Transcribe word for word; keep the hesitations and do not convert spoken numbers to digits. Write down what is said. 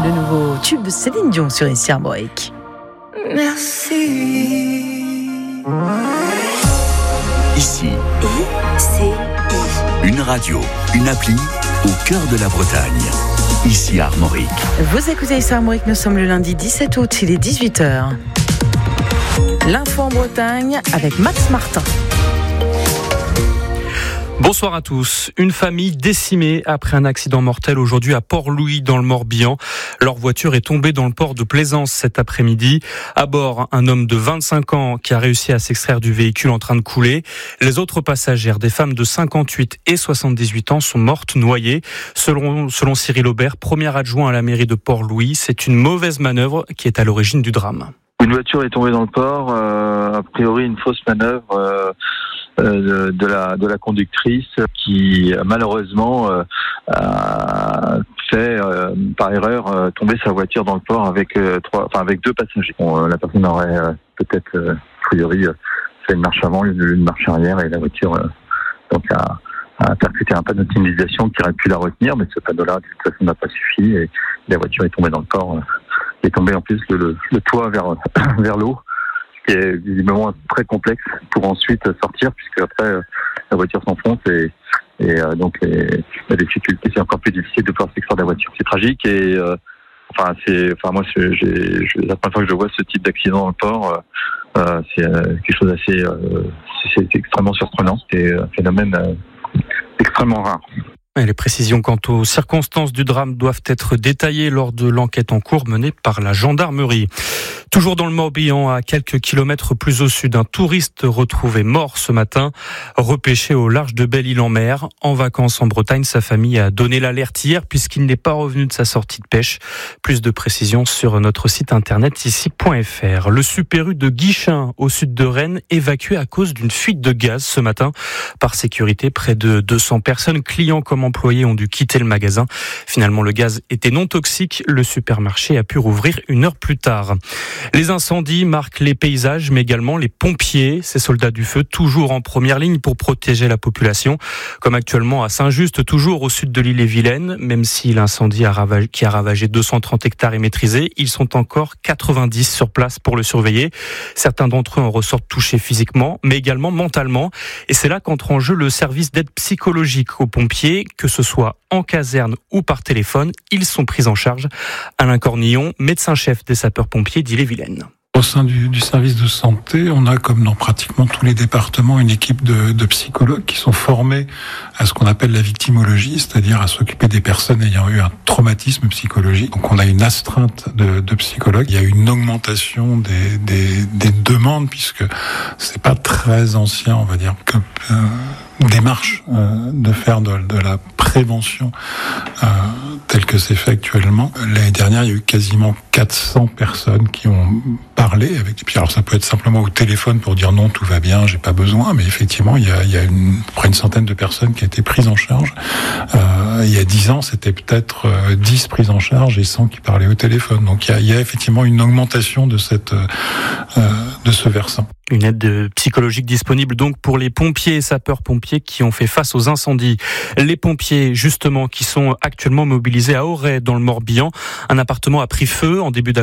le nouveau tube Céline Dion sur Ici Armorique. Merci. Ici, Et c'est une radio, une appli au cœur de la Bretagne. Ici Armorique. Vous écoutez Ici Armorique, nous sommes le lundi dix-sept août, il est dix-huit heures. L'info en Bretagne avec Max Martin. Bonsoir à tous. Une famille décimée après un accident mortel aujourd'hui à Port-Louis dans le Morbihan. Leur voiture est tombée dans le port de Plaisance cet après-midi. À bord, un homme de vingt-cinq ans qui a réussi à s'extraire du véhicule en train de couler. Les autres passagères, des femmes de cinquante-huit et soixante-dix-huit ans, sont mortes noyées. Selon, selon Cyril Aubert, premier adjoint à la mairie de Port-Louis, c'est une mauvaise manœuvre qui est à l'origine du drame. Une voiture est tombée dans le port, euh, a priori une fausse manœuvre euh, euh, de la de la conductrice qui malheureusement euh, a fait euh, par erreur euh, tomber sa voiture dans le port avec euh, trois, enfin avec deux passagers. Bon, euh, la personne aurait euh, peut-être euh, a priori euh, fait une marche avant, une, une marche arrière et la voiture euh, donc a, a percuté un panneau de signalisation qui aurait pu la retenir, mais ce panneau-là de toute façon n'a pas suffi et la voiture est tombée dans le port. Euh, est tombé en plus le, le, le toit vers vers l'eau, ce qui est visiblement très complexe pour ensuite sortir, puisque après euh, la voiture s'enfonce et, et euh, donc les, la difficulté, c'est encore plus difficile de pouvoir s'extraire de la voiture. C'est tragique et euh, enfin c'est enfin moi c'est, j'ai, j'ai, la première fois que je vois ce type d'accident dans le port, euh, c'est euh, quelque chose d'assez euh, c'est, c'est extrêmement surprenant. C'est un phénomène euh, extrêmement rare. Et les précisions quant aux circonstances du drame doivent être détaillées lors de l'enquête en cours menée par la gendarmerie. Toujours dans le Morbihan, à quelques kilomètres plus au sud, un touriste retrouvé mort ce matin, repêché au large de Belle-Île-en-Mer. En vacances en Bretagne, sa famille a donné l'alerte hier puisqu'il n'est pas revenu de sa sortie de pêche. Plus de précisions sur notre site internet ici point f r. Le Super U de Guichen, au sud de Rennes, évacué à cause d'une fuite de gaz ce matin. Par sécurité, près de deux cents personnes, clients comme employés, ont dû quitter le magasin. Finalement, le gaz était non toxique. Le supermarché a pu rouvrir une heure plus tard. Les incendies marquent les paysages, mais également les pompiers, ces soldats du feu, toujours en première ligne pour protéger la population, comme actuellement à Saint-Just, toujours au sud de l'Île-et-Vilaine. Même si l'incendie a ravagé, qui a ravagé deux cent trente hectares est maîtrisé, ils sont encore quatre-vingt-dix sur place pour le surveiller. Certains d'entre eux en ressortent touchés physiquement, mais également mentalement. Et c'est là qu'entre en jeu le service d'aide psychologique aux pompiers, que ce soit en caserne ou par téléphone. Ils sont pris en charge. Alain Cornillon, médecin-chef des sapeurs-pompiers d'Île-et-Vilaine. Au sein du, du service de santé, on a, comme dans pratiquement tous les départements, une équipe de, de psychologues qui sont formés à ce qu'on appelle la victimologie, c'est-à-dire à s'occuper des personnes ayant eu un traumatisme psychologique. Donc on a une astreinte de, de psychologues. Il y a une augmentation des, des, des demandes, puisque c'est pas très ancien, on va dire, comme euh, démarche euh, de faire de, de la prévention euh, telle que c'est fait actuellement. L'année dernière, il y a eu quasiment quatre cents personnes qui ont parlé avec des psy. Alors ça peut être simplement au téléphone pour dire non, tout va bien, j'ai pas besoin, mais effectivement, il y a, il y a une, près une centaine de personnes qui ont été prises en charge. Euh, il y a dix ans, c'était peut-être euh, dix prises en charge et cent qui parlaient au téléphone. Donc il y a, il y a effectivement une augmentation de cette euh, de ce versant. Une aide psychologique disponible donc pour les pompiers et sapeurs-pompiers qui ont fait face aux incendies. Les pompiers, justement, qui sont actuellement mobilisés à Auray, dans le Morbihan. Un appartement a pris feu en début d'après-midi.